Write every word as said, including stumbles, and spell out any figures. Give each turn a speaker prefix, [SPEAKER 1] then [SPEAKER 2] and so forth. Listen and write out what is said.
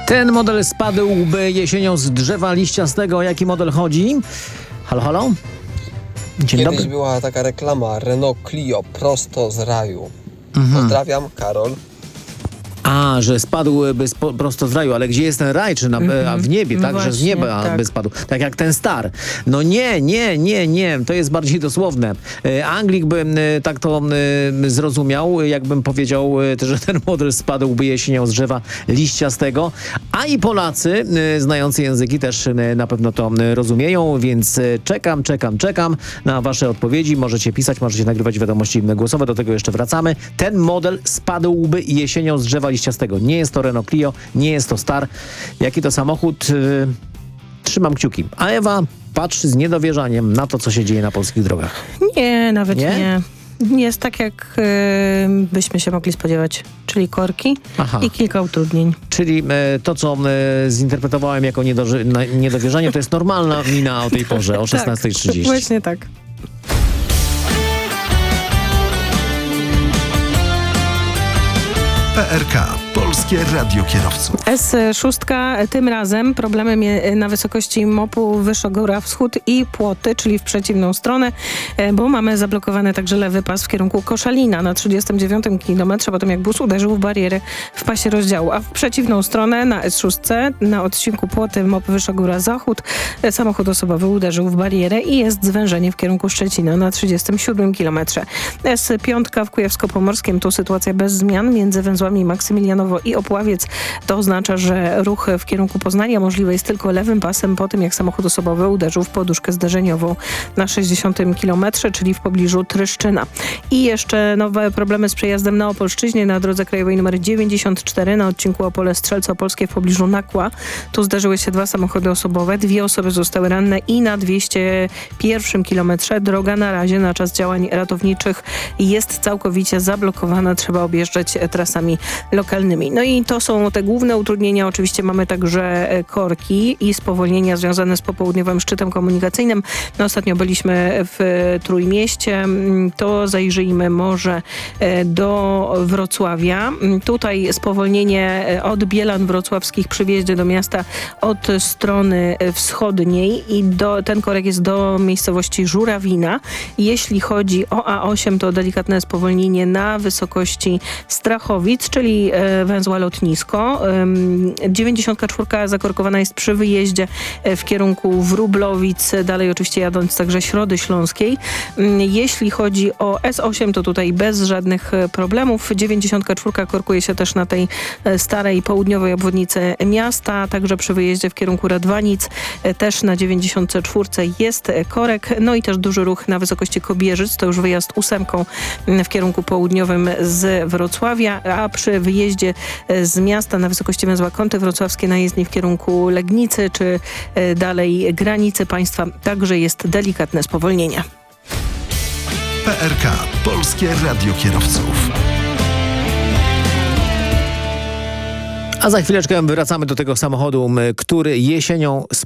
[SPEAKER 1] Ten model spadłby jesienią z drzewa liściastego. O jaki model chodzi? Halo, halo? Dzień
[SPEAKER 2] Kiedyś
[SPEAKER 1] dobry.
[SPEAKER 2] była taka reklama Renault Clio prosto z raju.
[SPEAKER 1] Mhm.
[SPEAKER 2] Pozdrawiam, Karol.
[SPEAKER 1] A, że spadłby spo, prosto z raju, ale gdzie jest ten raj? Czy na,
[SPEAKER 3] Mhm.
[SPEAKER 1] a w niebie,
[SPEAKER 3] No
[SPEAKER 1] tak? Że z
[SPEAKER 3] właśnie,
[SPEAKER 1] nieba
[SPEAKER 3] tak.
[SPEAKER 1] by spadł. Tak jak ten Star. No nie, nie, nie, nie. To jest bardziej dosłowne. E, Anglik by e, tak to e, zrozumiał, jakbym powiedział, e, że ten model spadłby jesienią z drzewa liściastego. A i Polacy, e, znający języki, też e, na pewno to e, rozumieją, więc e, czekam, czekam, czekam na wasze odpowiedzi. Możecie pisać, możecie nagrywać wiadomości głosowe. Do tego jeszcze wracamy. Ten model spadłby jesienią z drzewa liściastego. Nie jest to Renault Clio, nie jest to Star. Jaki to samochód? Yy, trzymam kciuki. A Ewa patrzy z niedowierzaniem na to, co się dzieje na polskich drogach.
[SPEAKER 3] Nie, nawet
[SPEAKER 1] Nie?
[SPEAKER 3] nie. Jest tak, jak y, byśmy się mogli spodziewać, czyli korki
[SPEAKER 1] Aha.
[SPEAKER 3] i kilka utrudnień.
[SPEAKER 1] Czyli e, to, co e, zinterpretowałem jako niedoży- na, niedowierzanie, to jest normalna mina o tej porze, o szesnasta trzydzieści.
[SPEAKER 3] Tak, właśnie tak.
[SPEAKER 4] P R K. Polskie Radio Kierowców.
[SPEAKER 3] S sześć tym razem problemem je- na wysokości mopu Wyszogóra Wschód i Płoty, czyli w przeciwną stronę, e, bo mamy zablokowany także lewy pas w kierunku Koszalina na trzydziestym dziewiątym kilometrze, po tym jak bus uderzył w barierę w pasie rozdziału, a w przeciwną stronę na S sześć na odcinku Płoty mop Wyszogóra Zachód e, samochód osobowy uderzył w barierę i jest zwężenie w kierunku Szczecina na trzydziestym siódmym kilometrze. S pięć w Kujawsko-Pomorskim tu sytuacja bez zmian między węzłami Maksymilianowo i Opławiec. To oznacza, że ruch w kierunku Poznania możliwy jest tylko lewym pasem po tym, jak samochód osobowy uderzył w poduszkę zderzeniową na sześćdziesiątym kilometrze, czyli w pobliżu Tryszczyna. I jeszcze nowe problemy z przejazdem na Opolszczyźnie na drodze krajowej nr dziewięćdziesiąt cztery na odcinku Opole-Strzelce Opolskie w pobliżu Nakła. Tu zderzyły się dwa samochody osobowe, dwie osoby zostały ranne i na dwieście pierwszym kilometrze droga na razie na czas działań ratowniczych jest całkowicie zablokowana. Trzeba objeżdżać trasami lokalnymi. No i to są te główne utrudnienia. Oczywiście mamy także korki i spowolnienia związane z popołudniowym szczytem komunikacyjnym. No, ostatnio byliśmy w Trójmieście. To zajrzyjmy może do Wrocławia. Tutaj spowolnienie od Bielan Wrocławskich przy wjeździe do miasta od strony wschodniej i do, ten korek jest do miejscowości Żurawina. Jeśli chodzi o A osiem, to delikatne spowolnienie na wysokości Strachowic, czyli węzła Lotnisko. dziewięćdziesiąt cztery zakorkowana jest przy wyjeździe w kierunku Wróblowic, dalej oczywiście jadąc także Środy Śląskiej. Jeśli chodzi o S osiem, to tutaj bez żadnych problemów. dziewięćdziesiąt cztery korkuje się też na tej starej południowej obwodnicy miasta, także przy wyjeździe w kierunku Radwanic, też na dziewięćdziesiąt cztery jest korek. No i też duży ruch na wysokości Kobierzyc, to już wyjazd ósemką w kierunku południowym z Wrocławia, a przy wyjeździe z miasta na wysokości węzła Kąty Wrocławskie na jezdni w kierunku Legnicy czy dalej granicy państwa także jest delikatne spowolnienie.
[SPEAKER 4] P R K. Polskie Radio Kierowców.
[SPEAKER 1] A za chwileczkę wracamy do tego samochodu, który jesienią